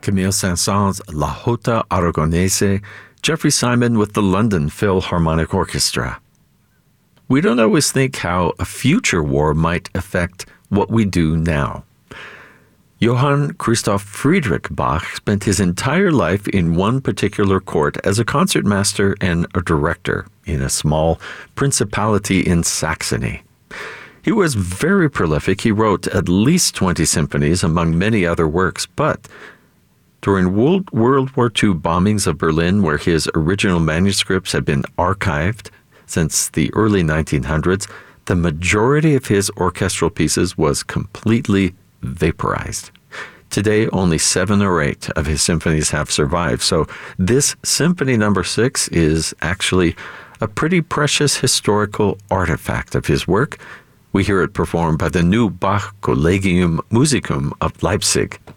Camille Saint-Saëns' La Jota Aragonese, Jeffrey Simon with the London Philharmonic Orchestra. We don't always think how a future war might affect what we do now. Johann Christoph Friedrich Bach spent his entire life in one particular court as a concertmaster and a director in a small principality in Saxony. He was very prolific. He wrote at least 20 symphonies, among many other works, but during World War II bombings of Berlin, where his original manuscripts had been archived since the early 1900s, the majority of his orchestral pieces was completely vaporized. Today, only 7 or 8 of his symphonies have survived, so this Symphony No. 6 is actually a pretty precious historical artifact of his work. We hear it performed by the new Bach Collegium Musicum of Leipzig.